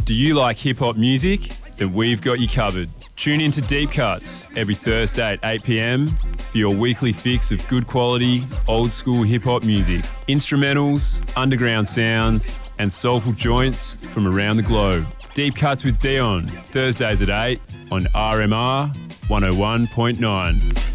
Do you like hip-hop music? Then we've got you covered. Tune in to Deep Cuts every Thursday at 8 p.m. for your weekly fix of good quality, old-school hip-hop music, instrumentals, underground sounds, and soulful joints from around the globe. Deep Cuts with Dion, Thursdays at 8 on RMR 101.9.